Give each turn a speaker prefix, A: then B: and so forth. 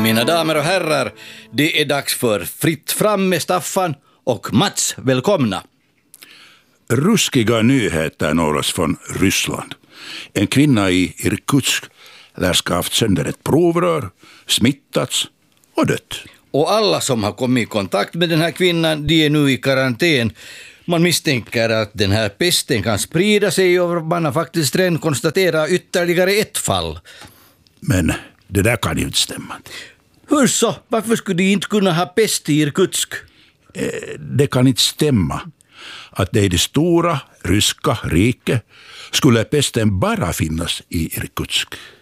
A: Mina damer och herrar, det är dags för Fritt fram med Staffan och Mats, välkomna.
B: Ruskiga nyheter når oss från Ryssland. En kvinna i Irkutsk lär ska ha haft sönder ett provrör, smittats och dött.
A: Och alla som har kommit i kontakt med den här kvinnan, de är nu i karantän. Man misstänker att den här pesten kan sprida sig och man har faktiskt redan konstaterat ytterligare ett fall.
B: Men det där kan ju inte stämma.
A: Hur så? Varför skulle de inte kunna ha pest i Irkutsk?
B: Det kan inte stämma att det i det stora ryska riket skulle pesten bara finnas i Irkutsk.